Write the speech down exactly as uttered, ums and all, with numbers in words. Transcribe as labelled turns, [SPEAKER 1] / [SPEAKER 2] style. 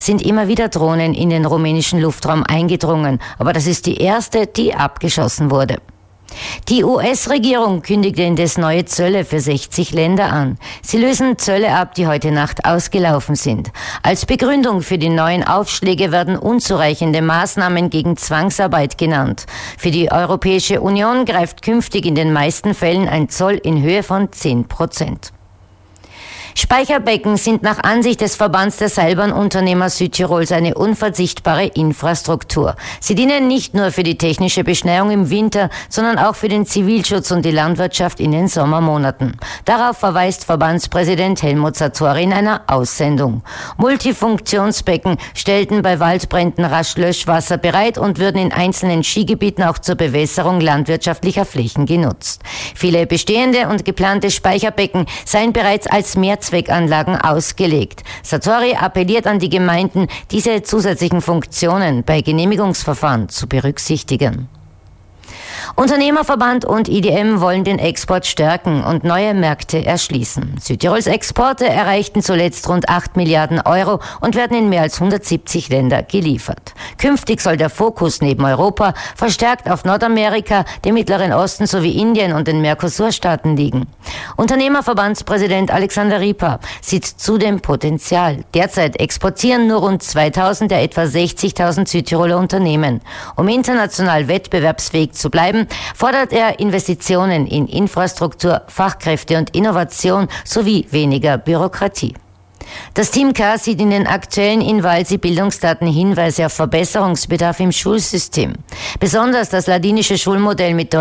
[SPEAKER 1] sind immer wieder Drohnen in den rumänischen Luftraum eingedrungen, aber das ist die erste, die abgeschossen wurde. Die U S-Regierung kündigte indes neue Zölle für sechzig Länder an. Sie lösen Zölle ab, die heute Nacht ausgelaufen sind. Als Begründung für die neuen Aufschläge werden unzureichende Maßnahmen gegen Zwangsarbeit genannt. Für die Europäische Union greift künftig in den meisten Fällen ein Zoll in Höhe von zehn Prozent. Speicherbecken sind nach Ansicht des Verbands der Seilbahnunternehmer Südtirols eine unverzichtbare Infrastruktur. Sie dienen nicht nur für die technische Beschneiung im Winter, sondern auch für den Zivilschutz und die Landwirtschaft in den Sommermonaten. Darauf verweist Verbandspräsident Helmut Satori in einer Aussendung. Multifunktionsbecken stellten bei Waldbränden rasch Löschwasser bereit und würden in einzelnen Skigebieten auch zur Bewässerung landwirtschaftlicher Flächen genutzt. Viele bestehende und geplante Speicherbecken seien bereits als Mehrzweckanlagen ausgelegt. Satori appelliert an die Gemeinden, diese zusätzlichen Funktionen bei Genehmigungsverfahren zu berücksichtigen. Unternehmerverband und I D M wollen den Export stärken und neue Märkte erschließen. Südtirols Exporte erreichten zuletzt rund acht Milliarden Euro und werden in mehr als hundertsiebzig Länder geliefert. Künftig soll der Fokus neben Europa verstärkt auf Nordamerika, dem Mittleren Osten sowie Indien und den Mercosur-Staaten liegen. Unternehmerverbandspräsident Alexander Rieper sieht zudem Potenzial. Derzeit exportieren nur rund zweitausend der etwa sechzigtausend Südtiroler Unternehmen. Um international wettbewerbsfähig zu bleiben, fordert er Investitionen in Infrastruktur, Fachkräfte und Innovation sowie weniger Bürokratie. Das Team K sieht in den aktuellen Invalsi-Bildungsdaten Hinweise auf Verbesserungsbedarf im Schulsystem. Besonders das ladinische Schulmodell mit